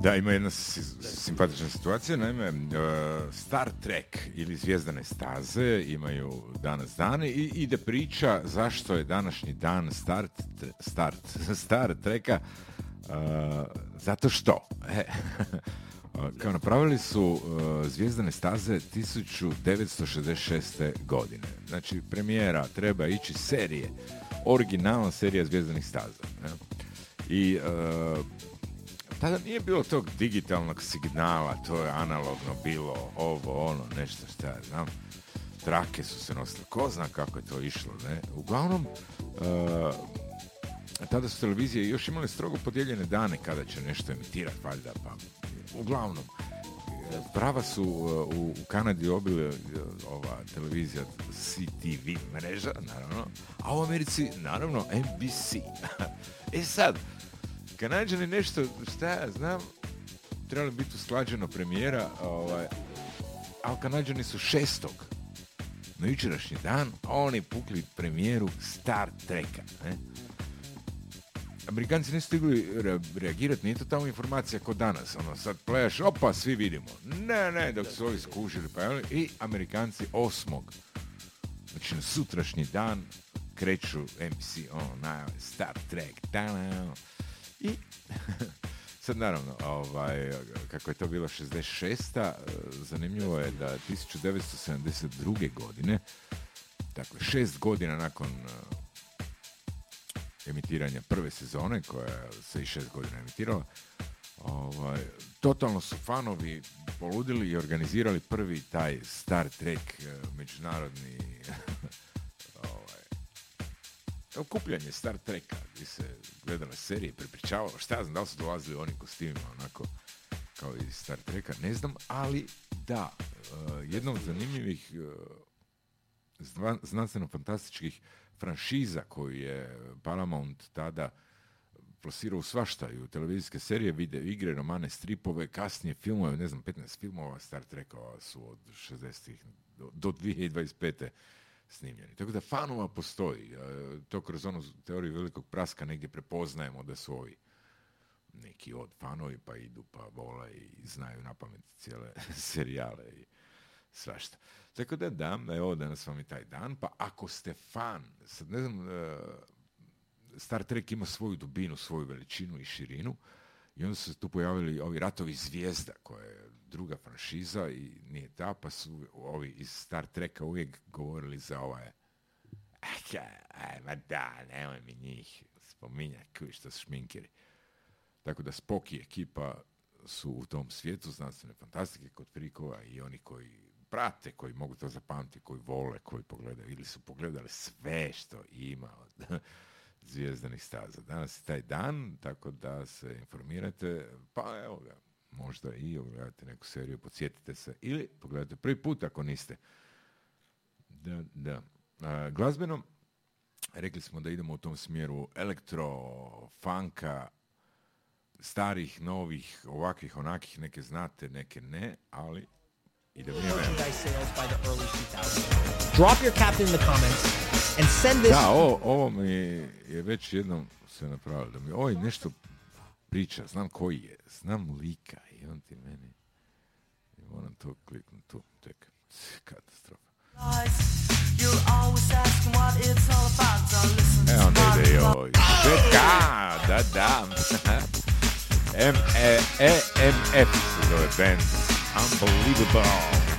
Da, ima jedna simpatična situacija, naime, Star Trek ili Zvijezdane staze imaju danas dan i ide priča zašto je današnji dan Star Treka, zato što kao napravili su Zvijezdane staze 1966. godine. Znači, premijera treba ići serije, originalna serija Zvijezdanih staza. Ne? I tada nije bilo tog digitalnog signala, to je analogno bilo, ovo, ono, nešto šta ja znam. Trake su se nosile, ko zna kako je to išlo, ne? Uglavnom, tada su televizije još imale strogo podijeljene dane kada će nešto emitirati, valjda, pa uglavnom, prava su u Kanadi dobili ova televizija CTV mreža, naravno, a u Americi, naravno, NBC. Sad, Kanađani nešto, šta ja znam, trebali biti usklađeno premijera, ali Kanađani su 6. na jučerašnji dan, a oni pukli premijeru Star Treka. Ne? Amerikanci nisu stigli reagirati, nije to tamo informacija kod danas, sad plejaš, opa, svi vidimo. Ne, dok su ovi skužili, pa i Amerikanci 8. Znači na sutrašnji dan kreću NBC, Star Trek, i sad naravno, kako je to bilo 66. zanimljivo je da 1972. godine, dakle 6 godina nakon emitiranja prve sezone, koja se i 6 godina emitirala, totalno su fanovi poludili i organizirali prvi taj Star Trek međunarodni okupljanje Star Treka, gdje se gledala serije, prepričavalo, šta znam, da li su dolazili oni kostimima, onako, kao iz Star Treka, ne znam, ali da, jedna od zanimljivih znanstveno-fantastičkih franšiza koju je Paramount tada plasirao u svašta, i u televizijske serije, video igre, romane, stripove, kasnije filmove, ne znam, 15 filmova Star Trekova su od 60-ih do 2025. snimljeni. Tako da fanova postoji. To kroz onu teoriju velikog praska negdje prepoznajemo da su ovi neki od fanovi, pa idu, pa vole i znaju napamet cijele serijale i svašta. Tako da, evo danas vam je taj dan, pa ako ste fan, sad ne znam, Star Trek ima svoju dubinu, svoju veličinu i širinu, i onda su se tu pojavili ovi ratovi zvijezda, koja je druga franšiza i nije ta, pa su ovi iz Star Treka uvijek govorili za ovaj ma da, nemoj mi njih spominjati, koji što su šminkeri. Tako da Spock i ekipa su u tom svijetu znanstvene fantastike kod frikova i oni koji prate, koji mogu to zapamtiti, koji vole, koji pogledaju ili su pogledali sve što ima od Zvijezdanih staza. Danas je taj dan, tako da se informirate, pa evo ga, možda i ogledate neku seriju, podsjetite se, ili pogledate prvi put ako niste. Da. Glazbeno, rekli smo da idemo u tom smjeru elektro, funka, starih, novih, ovakvih, onakih, neke znate, neke ne, ali idemo. Drop your captain in the comments and send this. Da, ovo mi je već jednom se napravilo, da mi ovaj nešto priča, znam koji je, znam lika i on ti meni, i moram to kliknuti tu, čekaj, katastrofa. Onda ide i ovo, čeka, da, MF se zove band, Unbelievable.